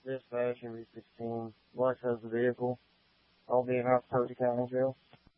Dispatch, MV16, Black has the vehicle. I'll be in House County Jail.